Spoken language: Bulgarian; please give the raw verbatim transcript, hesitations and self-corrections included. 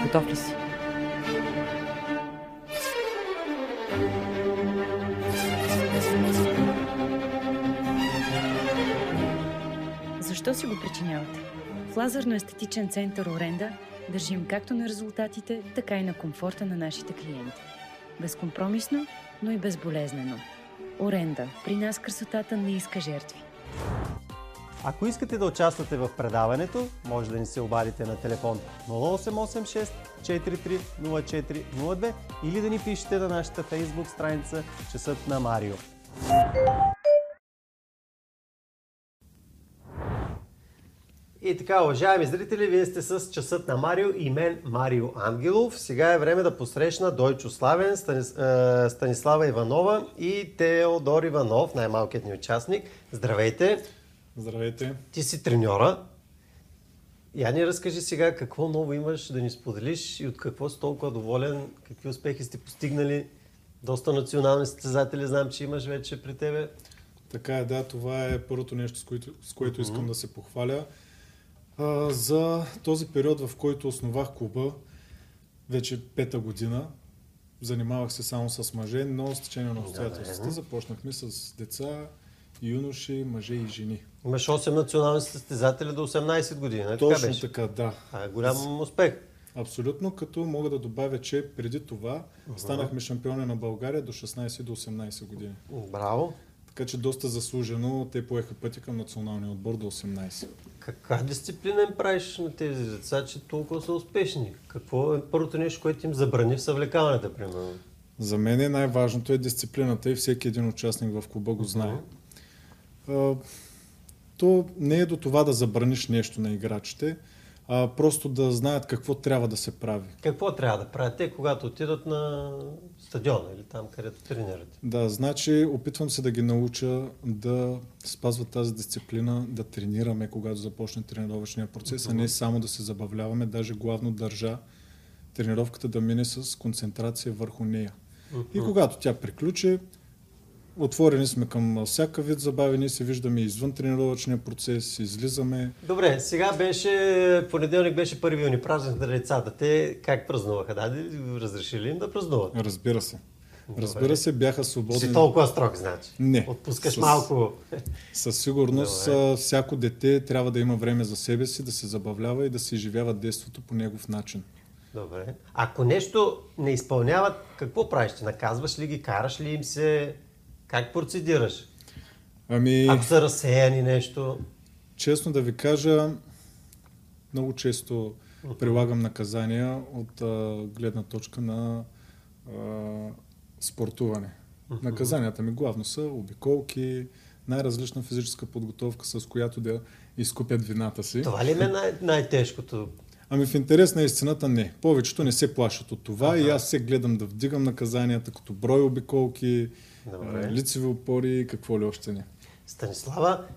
Готов ли си? Защо си го причинявате? В лазерно-естетичен център Оренда държим както на резултатите, така и на комфорта на нашите клиенти. Безкомпромисно, но и безболезнено. Оренда. При нас красотата не иска жертви. Ако искате да участвате в предаването, може да ни се обадите на телефон нула осем осем шест четири три нула четири нула две или да ни пишете на нашата фейсбук страница Часът на Марио. И така, уважаеми зрители, вие сте с Часът на Марио и мен, Марио Ангелов. Сега е време да посрещна Дойчо Славен, Станис... Станислава Иванова и Теодор Иванов, най-малкият ни участник. Здравейте! Здравейте! Ти си треньора. Я ни разкажи сега какво ново имаш да ни споделиш и от какво си толкова доволен, какви успехи сте постигнали. Доста национални състезатели знам, че имаш вече при тебе. Така е, да, това е първото нещо, с което, с което mm-hmm. искам да се похваля. А, за този период, в който основах клуба, вече пета година, занимавах се само с мъже, но с течение на обстоятелствата започнахме с деца, юноши, мъже и жени. Имаш осем национални състезатели до осемнайсет години, не Точно така беше? така, да. А, голям успех. Абсолютно, като мога да добавя, че преди това uh-huh. станахме шампиони на България до шестнайсет до осемнайсет години. Браво! Така че доста заслужено те поеха пъти към националния отбор до осемнайсет. Каква дисциплина им правиш на тези деца, че толкова са успешни? Какво е първото нещо, което им забрани в съвлекаването, примерно? За мен е най-важното е дисциплината и всеки един участник в клуба го знае. Uh-huh. А, то не е до това да забраниш нещо на играчите, а просто да знаят какво трябва да се прави. Какво трябва да правят те, когато отидат на стадиона или там, където тренират? Да, значи опитвам се да ги науча да спазват тази дисциплина, да тренираме, когато започне тренировъчния процес, uh-huh. а не само да се забавляваме. Даже главно държа тренировката да мине с концентрация върху нея. Uh-huh. И когато тя приключи, отворени сме към всяка вид забави, ние се виждаме извън тренировъчния процес, излизаме. Добре, сега беше, понеделник беше първи юни, празник на децата. Те как празнуваха? Да, разрешили им да празнуват? Разбира се. Добре. Разбира се, бяха свободни. Си толкова строг, значи? Не. Отпускаш с... малко. Със сигурност Добре. Всяко дете трябва да има време за себе си, да се забавлява и да се изживява детството по негов начин. Добре. Ако нещо не изпълняват, какво правиш? Ще наказваш ли ги, караш ли им се? Как процедираш? Ами... Ако са разсеяни нещо? Честно да ви кажа, много често uh-huh. прилагам наказания от а, гледна точка на а, спортуване. Uh-huh. Наказанията ми главно са обиколки, най-различна физическа подготовка, с която да изкупят вината си. Това ли е най- най-тежкото? Ами в интерес на истината не. Повечето не се плашат от това uh-huh. и аз се гледам да вдигам наказанията като брой обиколки, Добре. лицеви опори и какво ли още не. Станислава,